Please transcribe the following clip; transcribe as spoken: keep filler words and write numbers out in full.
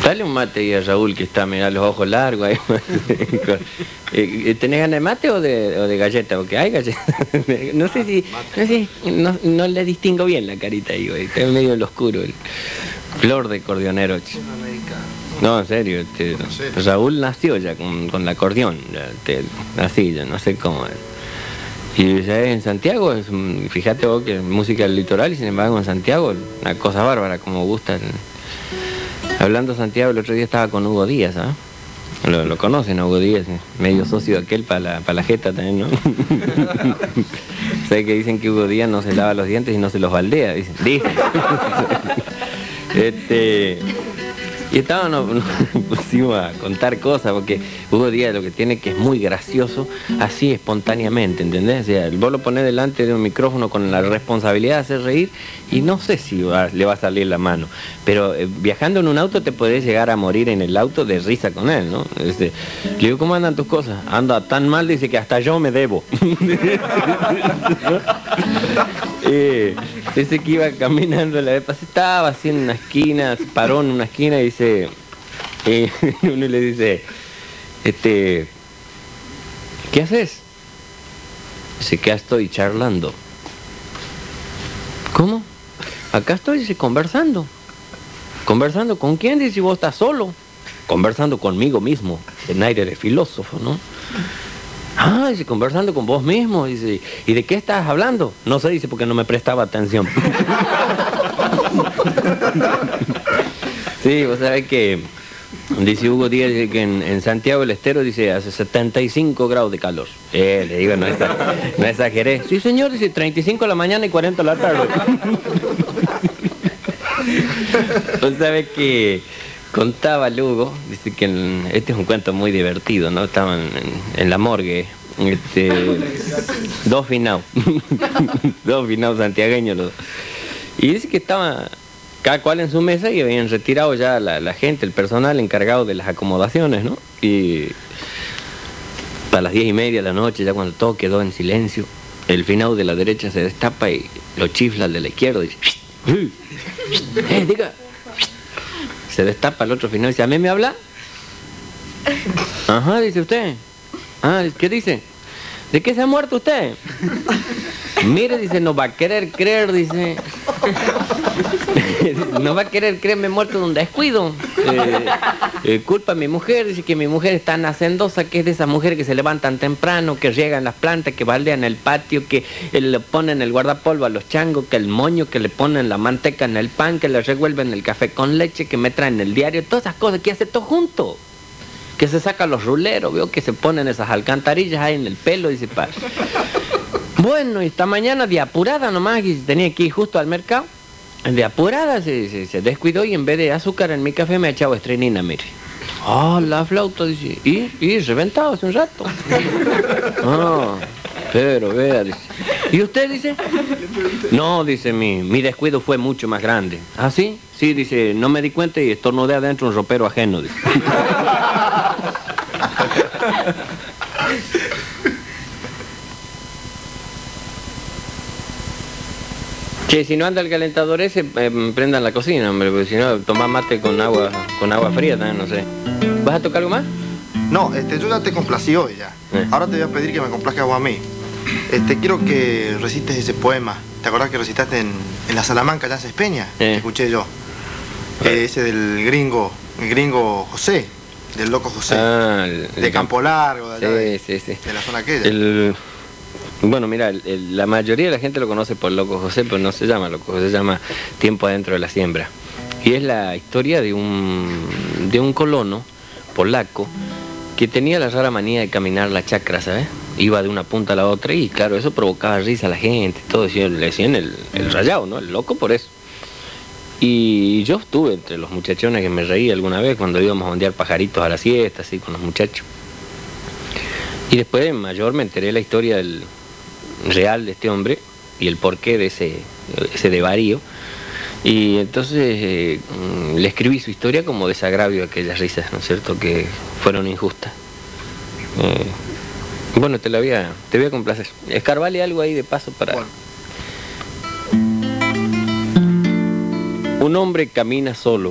Dale un mate ahí a Raúl que está, mira, los ojos largos. Ahí. ¿Tenés ganas de mate o de, o de galleta? Porque hay galleta. No sé si, no, sé, no, no le distingo bien la carita ahí, güey. Está medio en lo oscuro. El flor de cordionero. No, en serio. Este, Raúl nació ya con, con el acordeón. Ya, este, así, ya no sé cómo es. Y ya en Santiago, es, fíjate vos que es música del litoral y sin embargo en Santiago, una cosa bárbara, como gusta. El, Hablando de Santiago, el otro día estaba con Hugo Díaz, ¿ah? ¿eh? Lo, lo conocen a Hugo Díaz, medio socio de aquel para la, pa la jeta también, ¿no? ¿Sabes que dicen que Hugo Díaz no se lava los dientes y no se los baldea? Dicen, dicen. este... Y estábamos, nos pusimos a contar cosas, porque Hugo Díaz lo que tiene que es muy gracioso, así espontáneamente, ¿entendés? O sea, vos lo ponés delante de un micrófono con la responsabilidad de hacer reír y no sé si va, le va a salir la mano, pero eh, viajando en un auto te podés llegar a morir en el auto de risa con él, ¿no? Este, le digo, ¿cómo andan tus cosas? Anda tan mal, dice que hasta yo me debo. eh, ese que iba caminando la vez pasada, estaba así en una esquina, paró en una esquina y dice, eh, uno le dice, este, ¿qué haces? Dice, que estoy charlando. ¿Cómo? Acá estoy, dice, conversando. ¿Conversando con quién? Dice, vos estás solo. Conversando conmigo mismo, en aire de filósofo, ¿no? Ah, dice, conversando con vos mismo. Dice, ¿y de qué estás hablando? No sé, dice, porque no me prestaba atención. Sí, vos sabés que, dice Hugo Díaz, dice que en, en Santiago del Estero, dice, hace setenta y cinco grados de calor. Eh, le digo, no, esa, no exageré. Sí, señor, dice, treinta y cinco de la mañana y cuarenta de la tarde. Vos sabés que contaba Lugo, dice que en, este es un cuento muy divertido, ¿no? Estaban en, en la morgue, este, dos finados, dos finados santiagueños los dos. Y dice que estaba cada cual en su mesa y habían retirado ya la, la gente, el personal encargado de las acomodaciones, ¿no? Y a las diez y media de la noche, ya cuando todo quedó en silencio, el finado de la derecha se destapa y lo chifla al de la izquierda y dice, eh, diga. Se destapa el otro finado y dice, ¿a mí me habla? Ajá, dice usted. Ah, ¿qué dice? ¿De qué se ha muerto usted? Mire, dice, no va a querer creer, dice. No va a querer creer, me he muerto de un descuido. Eh, eh, culpa a mi mujer, dice que mi mujer es tan hacendosa, que es de esas mujeres que se levantan temprano, que riegan las plantas, que baldean el patio, que eh, le ponen el guardapolvo a los changos, que el moño, que le ponen la manteca en el pan, que le revuelven el café con leche, que me traen el diario, todas esas cosas que hace todo junto. Que se sacan los ruleros, veo que se ponen esas alcantarillas ahí en el pelo, dice, pa. Bueno, y esta mañana de apurada nomás, que tenía que ir justo al mercado, de apurada se, se, se descuidó y en vez de azúcar en mi café me ha echado estrenina, mire. Ah, oh, la flauta, dice, y, y reventado hace un rato. Ah, pero vea, dice. ¿Y usted, dice? No, dice, mi, mi descuido fue mucho más grande. ¿Ah, sí? Sí, dice, no me di cuenta y estornudé adentro un ropero ajeno, dice. Che, si no anda el calentador ese, eh, prendan la cocina, hombre, porque si no, tomás mate con agua, con agua fría también, no sé. ¿Vas a tocar algo más? No, este, yo ya te complací hoy ya. Eh. Ahora te voy a pedir que me complazcas vos a mí. Este, quiero que recites ese poema. ¿Te acordás que recitaste en, en la Salamanca, allá en Cespeña? Eh. Que escuché yo. Eh, ese del gringo, el gringo José, del loco José. Ah, el, el de Campo Largo, de allá, sí, de, sí, sí. de la zona aquella. El... Bueno, mira, el, el, la mayoría de la gente lo conoce por Loco José, pero no se llama Loco José, se llama Tiempo adentro de la siembra. Y es la historia de un, de un colono polaco que tenía la rara manía de caminar la chacra, ¿sabes? Iba de una punta a la otra y claro, eso provocaba risa a la gente, todo, le decían el, el rayado, ¿no? El loco por eso. Y yo estuve entre los muchachones que me reí alguna vez cuando íbamos a ondear pajaritos a la siesta, así con los muchachos. Y después de mayor me enteré la historia del real de este hombre y el porqué de ese, ese devarío. Y entonces eh, le escribí su historia como desagravio de aquellas risas, ¿no es cierto?, que fueron injustas. Eh, bueno, te la voy a, te voy a complacer. Escarbale algo ahí de paso para... Bueno. Un hombre camina solo